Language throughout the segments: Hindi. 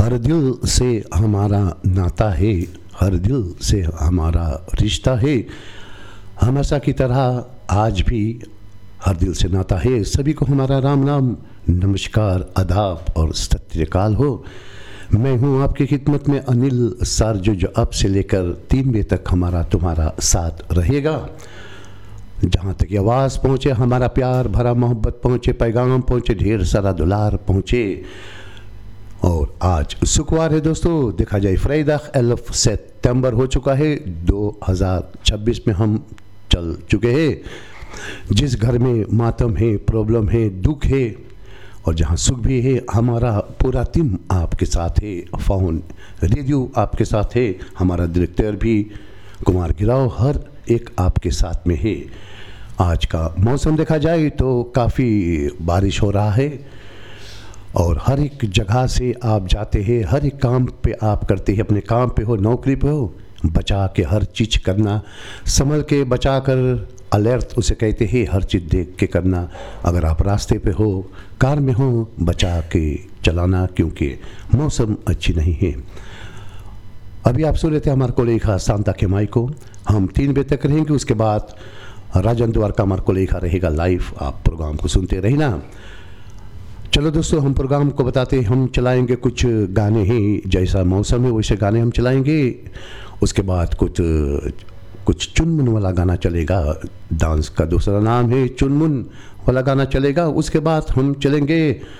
हर दिल से हमारा नाता है, हर दिल से हमारा रिश्ता है। हमेशा की तरह आज भी हर दिल से नाता है। सभी को हमारा राम नाम, नमस्कार, आदाब और सत श्री अकाल हो। मैं हूं आपकी खिदमत में अनिल सर, जो अब से लेकर 3 बजे तक हमारा तुम्हारा साथ रहेगा। जहाँ तक ये आवाज़ पहुँचे, हमारा प्यार भरा मोहब्बत पहुँचे, पैगाम पहुँचे, ढेर सारा दुलार पहुँचे। और आज शुक्रवार है दोस्तों, देखा जाए फ्राइडे 11 सितंबर हो चुका है। 2026 में हम चल चुके हैं। जिस घर में मातम है, प्रॉब्लम है, दुख है और जहाँ सुख भी है, हमारा पूरा टीम आपके साथ है। फ़ोन रेडियो आपके साथ है। हमारा डायरेक्टर भी कुमार गिराव हर एक आपके साथ में है। आज का मौसम देखा जाए तो काफ़ी बारिश हो रहा है और हर एक जगह से आप जाते हैं, हर एक काम पे आप करते हैं, अपने काम पे हो, नौकरी पे हो, बचा के हर चीज़ करना, संभल के बचा कर, अलर्ट उसे कहते हैं, हर चीज़ देख के करना। अगर आप रास्ते पे हो, कार में हो, बचा के चलाना, क्योंकि मौसम अच्छी नहीं है। अभी आप सुन रहे थे हमारे कोलेखा शांता के माई को। हम 3 बजे तक रहेंगे, उसके बाद राजन द्वार का हमारा कोलेखा रहेगा लाइव। आप प्रोग्राम को सुनते रहना। चलो दोस्तों, हम प्रोग्राम को बताते हैं। हम चलाएंगे कुछ गाने हैं, जैसा मौसम है वैसे गाने हम चलाएंगे। उसके बाद कुछ चुनमुन वाला गाना चलेगा। डांस का दूसरा नाम है चुनमुन वाला गाना चलेगा। उसके बाद हम चलेंगे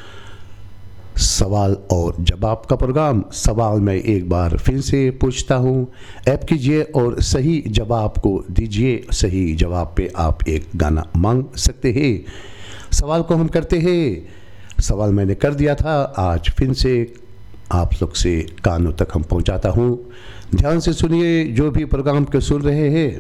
सवाल और जवाब का प्रोग्राम। सवाल मैं एक बार फिर से पूछता हूँ, ऐप कीजिए और सही जवाब को दीजिए। सही जवाब पे आप एक गाना मांग सकते हैं। सवाल को हम करते हैं। सवाल मैंने कर दिया था, आज फिर से आप लोग से कानों तक हम पहुंचाता हूं। ध्यान से सुनिए, जो भी प्रोग्राम के सुन रहे हैं।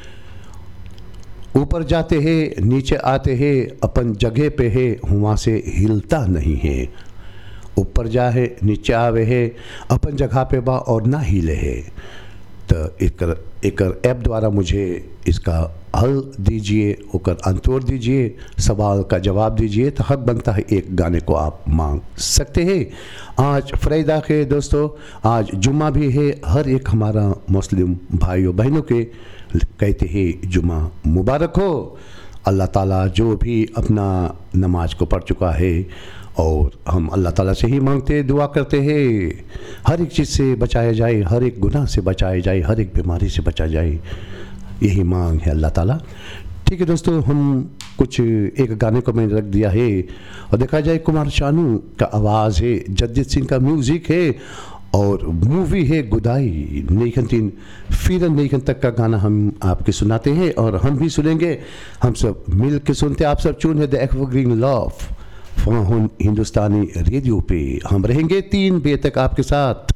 ऊपर जाते हैं, नीचे आते हैं, अपन जगह पे है, वहाँ से हिलता नहीं है। ऊपर जाए, नीचे आवे है, अपन जगह पे बा और ना हिले है। तो एक ऐप द्वारा मुझे इसका हल दीजिए, होकर अंतोर दीजिए, सवाल का जवाब दीजिए, तो हक बनता है एक गाने को आप मांग सकते हैं। आज फ्राइडे के दोस्तों, आज जुम्मा भी है। हर एक हमारा मुस्लिम भाइयों बहनों के कहते हैं जुम्मा मुबारक हो। अल्लाह ताला जो भी अपना नमाज को पढ़ चुका है, और हम अल्लाह ताला से ही मांगते, दुआ करते हैं, हर एक चीज़ से बचाया जाए, हर एक गुनाह से बचाया जाए, हर एक बीमारी से बचा जाए, यही मांग है अल्लाह ताला। ठीक है दोस्तों, हम कुछ एक गाने को मैंने रख दिया है और देखा जाए कुमार शानू का आवाज़ है, जगजीत सिंह का म्यूज़िक है और मूवी है गुदाई। नेखन 3 फिर नेखन तक का गाना हम आपके सुनाते हैं और हम भी सुनेंगे। हम सब मिल के सुनते। आप सब चून है the evergreen love Hindustani radio पे। हम रहेंगे 3 बजे तक आपके साथ।